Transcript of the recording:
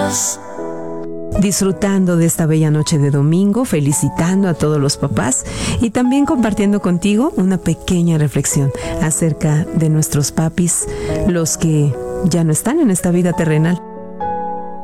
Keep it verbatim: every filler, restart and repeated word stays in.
Dios. Disfrutando de esta bella noche de domingo, felicitando a todos los papás y también compartiendo contigo una pequeña reflexión acerca de nuestros papis, los que ya no están en esta vida terrenal.